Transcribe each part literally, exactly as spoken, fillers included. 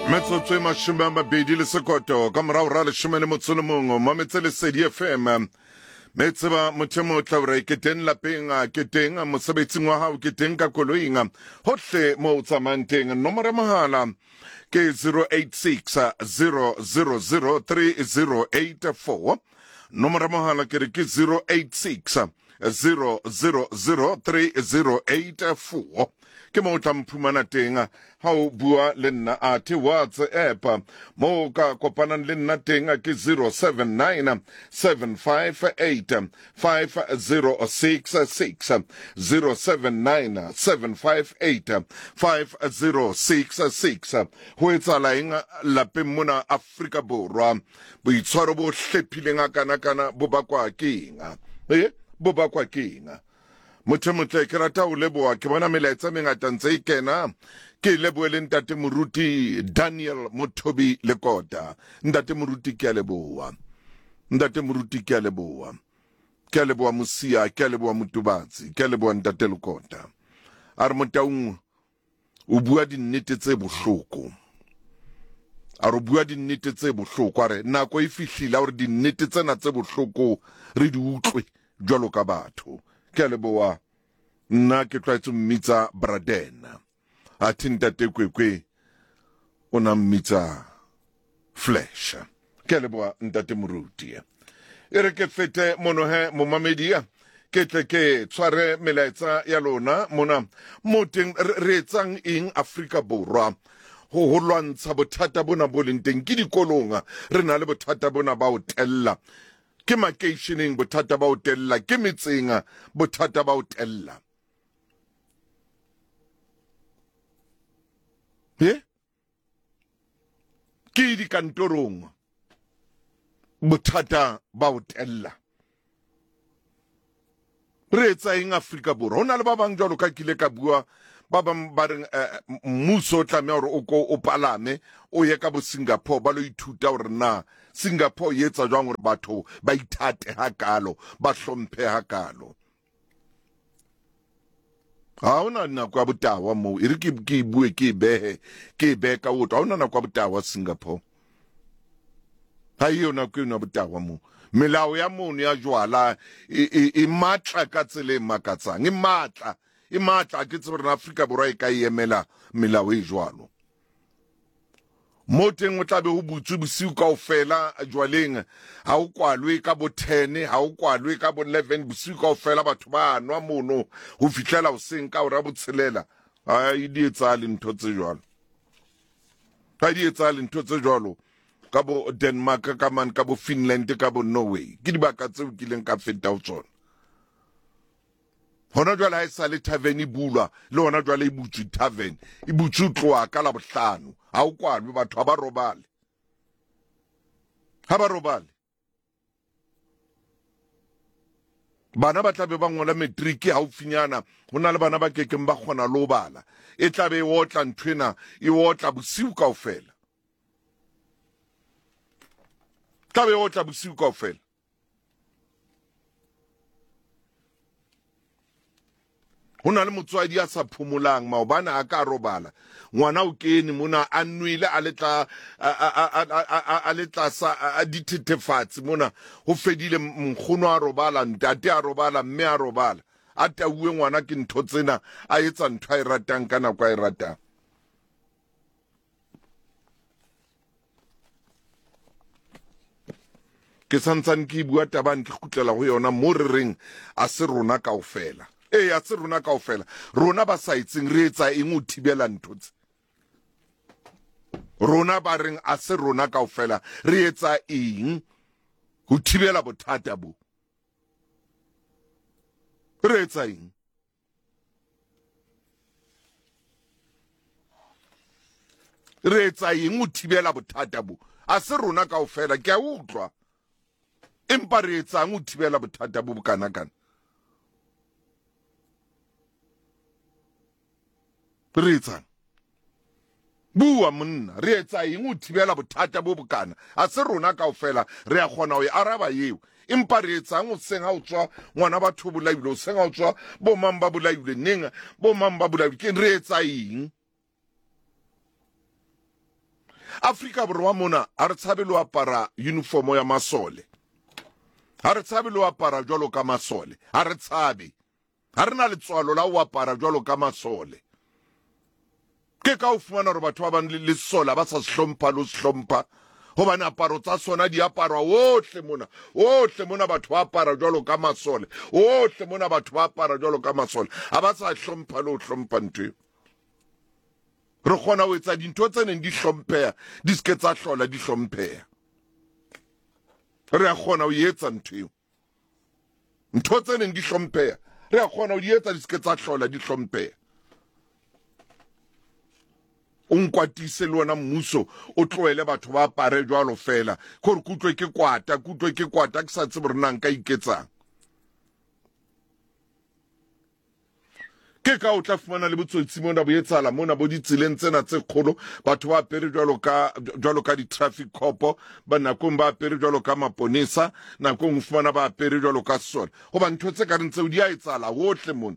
Metsotso e mashome a mabedi le sekoto ka morao ra leshome le motso le mongwe mametse Lesedi F M metseba motho mo tla re ke teng lapeng a ke teng a mosebetsing wa hao ke teng ka koloing hohle mo o tsamayang teng nomoro mohala ke zero eight six zero zero zero three zero eight four nomoro mohala ke re ke zero eight six zero zero zero three zero eight four ke mo tla mphumana teng ha o bua le nna a te WhatsApp mo ka kopanang le nna teng ke zero seven nine seven five eight five zero six six zero seven nine seven five eight five zero six six ho etsala eng lapeng mona Afrika Borwa boitshwaro bo hlephileng kana kana bo bakwa keng eh bo bakwa keng motho motle ke rata o leboa ke bona melaetsa mengata ntse e kena ke leboele ntate moruti Daniel Mothobi Lekota ntate moruti ke a leboa ntate moruti ke a leboa ke a leboa Mosia ke a leboa Motubatsi ke a leboa ntate Lekota a re motaung o bua dinnete tse bohloko a re bua dinnete tse bohloko a re nako e fihlile hore dinnete tsena tse bohloko re di utlwe jwalo ka batho ke a leboa nna ke tlwaetse mmitsa Braden a tintate kwekwe o na mmitsa Flash ke a leboa ntate moruti e re ke fete mono he mo mamedia ke tle ke tshware melaetsa ya lona mona moteng re etsang eng Afrika Borwa ho ho lwantsha bothata bona bo leng teng ke dikolonga re na le bothata bona ba ho tella ke makeisheneng bothata ba ho tella ke metsenga bothata ba ho tella eh ke di kantorong bothata ba ho tella re etsa eng Afrika Borwa hona le ba bang jwalo ka kile ka bua ba bang ba reng mmuso tlamea hore o ko o palame o ye ka bo Singapore ba lo ithuta hore na Singapore e etsa jwang hore batho ba ithate hakalo ba hlomphe hakalo ha ona nako ya botawa mo e re ke ke bue ke behe ke be ka o ona nako ya botawa Singapore ha iyo nako ya botawa mo melao ya mono ya jwala e matla ka tsele makatsang e matla e matla ke tsore na Afrika Borwa e ka emela melao e jwalo moteng o tlabe ho butsu bosiu kaofela jwaleng ha o kwalwe ka bo ten ha o kwalwe ka bo eleven bosiu kaofela batho ba nwa mono ho fihlela ho seng ka ora botshelela ha e di etsa le ntho tse jwalo ha di etsa le ntho tse jwalo ka bo Denmark ka man ka bo Finland ka bo Norway ke dibaka tseo kileng ka feta ho tsona hona jwale ha e sa le tavern e bulwa le hona jwale e butsu tavern e butsu tloa ka la bohlano ha o kwalwe batho ha ba robale ha ba robale bana ba tlabe ba ngola matric ha o finyana hona le bana ba kekeng ba kgona lo bala e tlabe e otla nthwena e otla bosiu kaofela tlabe e otla bosiu kaofela hona le motswadi ya sa phomolang maobana a ka robala ngwana o kene mona a nwele a letla a letla sa a dithethefatsi mona ho fedile mkgono a robala ntate a robala mme a robala a tauwe ngwana ke ntho tsena a etsa ntho a e ratang ka nako a e ratang ke santsane ke bua tabang ke khutlela ho yona mo re reng a se rona kaofela e ya se rona kaofela rona ba sa itseng re etsa eng o thibela ntho tse rona ba reng a se rona kaofela re etsa eng ho thibela bothata bo re etsa eng re etsa eng ho thibela bothata bo a se rona kaofela ke a utlwa empa re etsa eng ho thibela bothata bo bokana kana re etsang bua monna re etsa eng o thibela bothata bo bokana a se rona kaofela re a kgona ho e araba eo empa re etsang o senga o tswa ngwana batho bolaile o senga o tswa bo mang ba bolaile neng bo mang ba bolaile ke re etsa eng Afrika Borwa mona a re tshabe lo apara uniformo ya masole, ha re tshabe lo apara jwalo ka masole, ha re tshabe, ha re na letswalo la o apara jwalo ka masole. Ke ka o fumana hore batho ba bang le sola ba sa hlompha lo hlompha hobane aparo tsa sona di aparwa ohle mona, ohle mona batho ba apara jwalo ka masole, ohle mona batho ba apara jwalo ka masole, ha ba sa hlompha lo hlompha ntwe. Re kgona ho etsa dintho tse neng di hlompheha di ske tsa hlola di hlompheha. Re a kgona ho etsa ntwe, ntho tse neng di hlompheha re a kgona ho di etsa di ske tsa hlola di hlompheha. O nkwatise le wona mmuso o tloele batho ba apare jwalo fela gore kutlwe ke kwata, kutlwe ke kwata ke sa tsebe re nang ka iketsang. Ke ka o tla fumana le botsotsi mona bo etsala mona bo ditseleng tsena tse kgolo, batho ba apere jwalo ka jwalo ka di traffic cop, ba nakong ba apere jwalo ka maponesa, nakong o fumana ba apere jwalo ka sona. Hoba ntho tse ka reng tseo di a etsala hohle mona.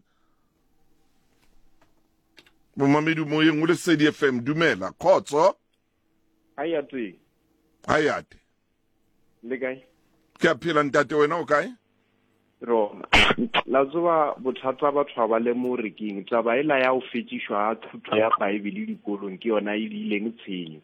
Momamedi moyeng o le Lesedi F M, dumela khotso. Hayate Hayate le kae? Ke a phela ntate, wena o kae? Rona la tsoba bothata batho ba le mo reking taba ela ya o fetishwa thuto ya Bible dikolong ke yona e dileng tshenyo.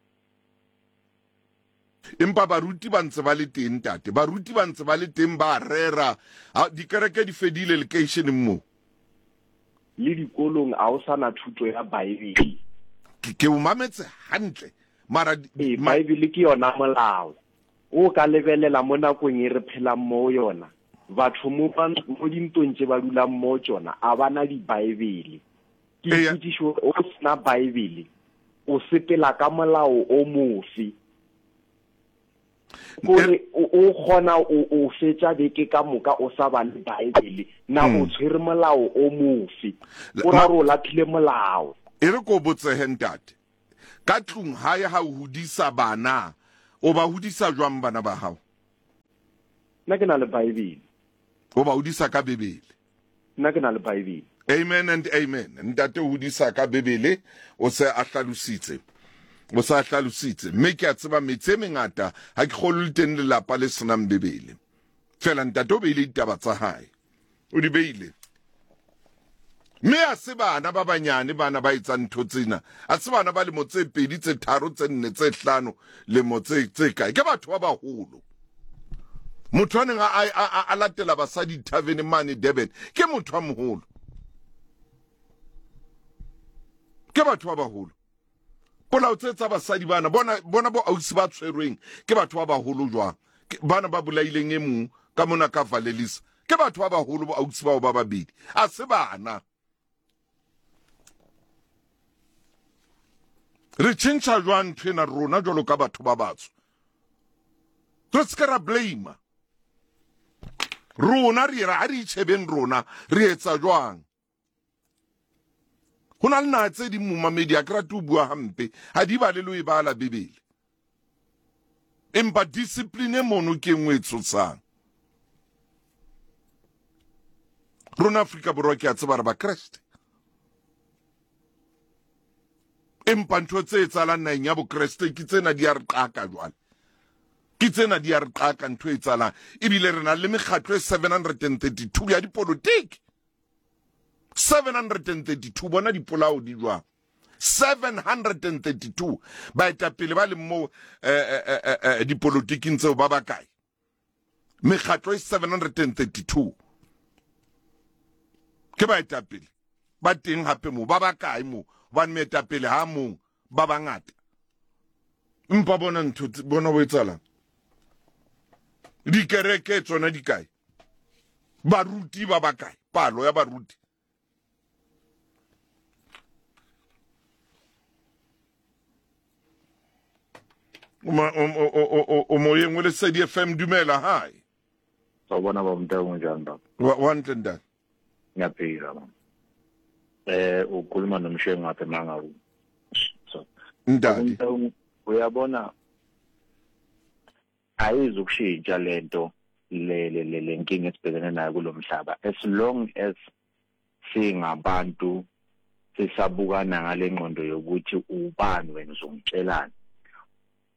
Empa baruti ba ntse ba le teng ntate, baruti ba ntse ba le teng ba rera dikereke di fedile location mo. Le dikolong a o sana thuto ya Bible. Ke o mametse hantle mara e Bible ke yona molao o ka lebelela mo nakong e re phela mo yona. Batho mo mo dintong tse ba dula mo tsona a bana di Bible. Ke itse o sna Bible o sepela ka molao o mofi. Gore o gona o fetsa beke ka moka o sa ba le Bible na o tshwere molao o mofi o ra ro laphile molao. E re ko botse hentate ka tlung ha ya ha o hodisa bana o ba hodisa jwang bana ba hao? Nna ke na le Bible. O ba hodisa ka Bebele? Nna ke na le Bible. Amen and amen. Ntate o hodisa ka Bebele o se a hlalositse, o sa hlalositse, mme ke a tseba metse e mengata ha ke kgolo le teng lelapa le senang Bebele. Fela ntate o beile ditaba tsa hae, o di beile. Mme a se bana ba banyane bana ba etsang ntho tsena, a se bana ba le mo tse pedi tse tharo tse nne tse hlano le mo tse tse kae, ke batho ba baholo. Motho a neng a latela basadi tavern mane Durban ke motho a moholo, ke batho ba baholo. Polao tse tsa basadi bana bona bona bo ausi ba tshwerweng ke batho ba baholo jwang, bana ba bolaileng e mong ka mona ka Valelisa ke batho ba baholo bo ausi bao ba babedi, a se bana. Re tšhentšha jwang thena rona jwalo ka batho ba batsho? Re ska ra blame rona, re ra re itšhebeng rona re etsa jwang? Ho na le naha tse di momamedi a kra tu bua hampe ha di ba le lo e bala Bebele, empa discipline mono ke engwe tsotsang. Rona Afrika Borwa ke a tseba re ba Kreste, empa ntho tse etsalang naheng ya bo Kreste ke tsena di a re qaka jwale, ke tsena di a re qaka ntho e etsalang. Ebile re na le mekgatlo e seven hundred thirty-two ya dipolotiki, seven hundred thirty-two bona dipolao di jwang, seven hundred thirty-two baetapele ba le mo dipolotiking tseo ba ba kae? Mekgatlo e seven hundred thirty-two ke baetapele ba teng hape mo ba ba kae mo, ba meetapele ha mong ba bangata. Mpa bona ntho bona ho etsalang, dikereke tsona di kae? Baruti ba ba kae? Palo ya baruti o moyeng o Lesedi F M, dumela. Hai sa bona ba mtang njani baba? Wa ntenda Ngiyaphila baba. Eh ukhuluma nomshengu ngapha manga u. So ndadi uyabona ayizukushintsha lento le le le nkinga esibhekene nayo kulomhlaba, as long as singabantu sisabukana ngale ngqondo yokuthi ubani wena uzongitshelana.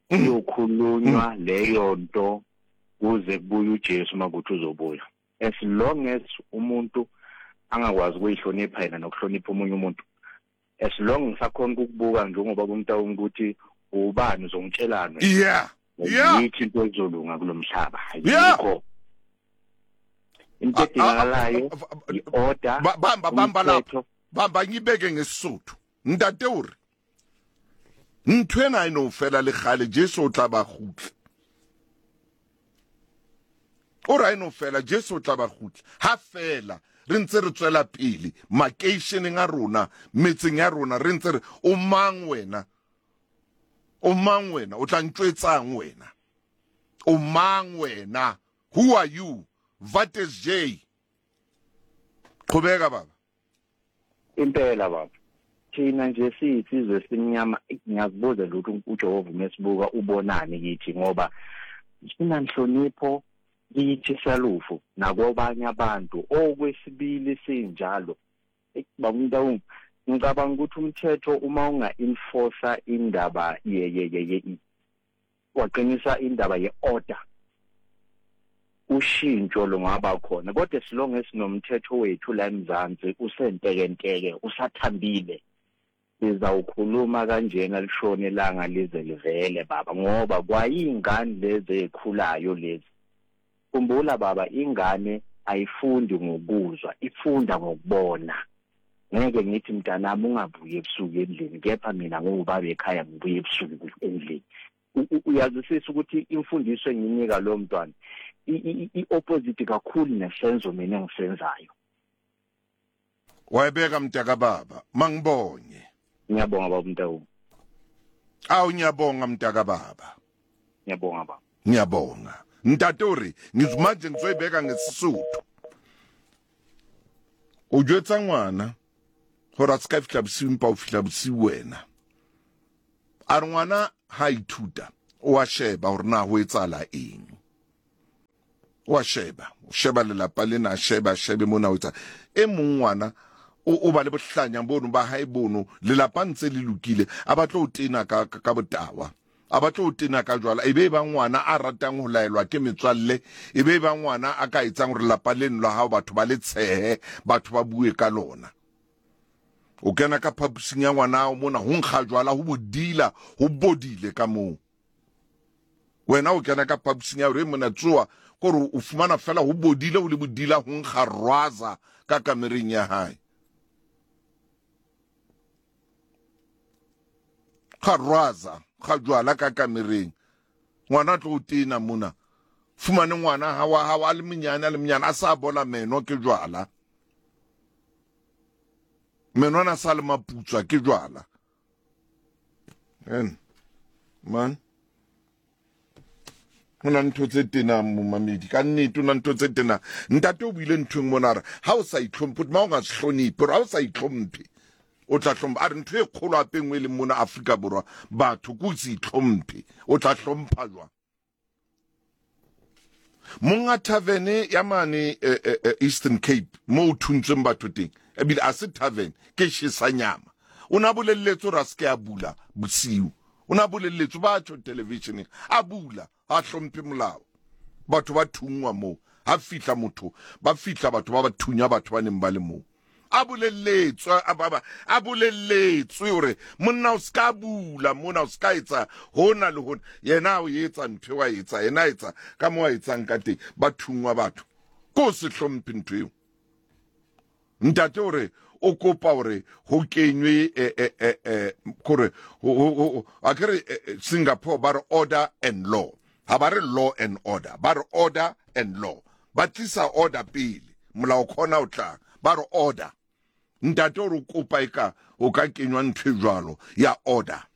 yokhulunywa leyo nto kuze kubuye uJesu makuthi uzobuya. As long as umuntu angakwazi ukuyihlonipha yena nokuhlonipha umunye umuntu, as long ngisakhona ukukubuka njengoba kumntawumi ukuthi ubani uzongitshelana, yeah yeah yithi into ezolunga kulomhlaba. Yeah. Yikho into edingakalayo i-order. bamba bamba lapho umthetho. bamba ngibeke ngesisuthu ntate uri ntwena ino fela le gale Jesu o tla ba gutla ora ino fela Jesu o tla ba gutla ha fela re ntse re tswela pele makeisheneng a rona metseng ya rona re ntse re o mang wena o mang wena o tla ntwetsang wena o mang wena, who are you, what is J qhubeka baba. Impela baba, thina nje siyisizwe simnyama ngiyakubuza lokhu uJehova mesibuka ubonani kithi ngoba sinanhlonipho kithi salufu nakobanye abantu okwesibili sinjalo. Bamuntu ngicabanga ukuthi umthetho uma unga enforcer indaba ye ye ye waqinisa indaba ye order ushintsho longaba khona, kodwa silonge esinomthetho wethu la eMzansi usentekenteke usathambile sizawukhuluma kanjena lishone ilanga lize livele baba, ngoba kwayingane lezi ekhulayo lezi. Kumbula baba, ingane ayifundi ngokuzwa, ifunda ngokubona. Ngeke ngithi mntanami ungabuye ebusuku endlini, kepha mina ngubaba ekhaya ngibuye ebusuku endlini. Uyazisisa ukuthi imfundiso enginika lo mntwana i-opposite kakhulu nesenzo mina engisenzayo. Wayebeka mntaka baba mangibonye. Ngiyabonga baba Mtawu. Awu ngiyabonga mntaka baba. Ngiyabonga baba. Ngiyabonga. Ntatori ngizimanje ngizoyibeka ngesisuthu. Ujwetsa ngwana hora ska fihla bsimpa o fihla bsi wena. A ngwana ha ithuta o a sheba hore na ho etsala eng. Wa sheba o sheba le lapa lena sheba shebe mona o etsa e mong ngwana o ba le bohlanya bono ba hae bono le lapa ntse le lokile a batlo o tena ka ka botawa a batlo o tena ka jwala ebe ba ngwana a ratang ho laelwa ke metswalle ebe ba ngwana a ka etsang hore lapa leno la hao batho ba le tshehe batho ba bue ka lona. O kena ka phaposing ya ngwana o mona ho nkga jwala ho bodila ho bodile ka moo. Wena o kena ka phaposing ya hore mona tsoa kore o fumana fela ho bodile ho le bodila ho nkga rwaza ka kamereng ya hae. Ga rwaza ga jwala ka kamereng ngwana tlo tena mona fumane ngwana ha wa ha wa le menyana le menyana a sa bona meno ke jwala meno na sa le maputswa ke jwala en man una ntho tse tena mo mamedi ka nnete una ntho tse tena ntate o buile nthong mona re ha o sa itlhomphe ma o nga hloniphe ha o sa itlhomphe o tla hlompa a re ntho e kgolo a pengwe le mona Afrika Borwa batho go se itlhomphe o tla hlompha jwa monga taverne ya mane Eastern Cape mo thuntseng batho teng ebile a se tavern ke shisa nyama una bolelletso ra se ya bula bosiu una bolelletso ba tho television a bula a hlomphe molao batho ba thungwa mo ha fihla motho ba fihla batho ba ba thunya batho ba neng ba le mo abuleletswa ababa abuleletswe hore monna o ska bula monna o ska etsa hona le hona yena o etsa ntwe wa etsa yena etsa ka mo wa etsang ka teng ba thungwa batho ko se hlomphe ntwe ntate hore o kopa hore ho kenywe eh eh eh kore a kere Singapore bar order and law ha ba re law and order bar order and law ba tlisa order pele molao khona o tla bar order ntate o re kopa eka o ka kenywa ntwe jwalo ya order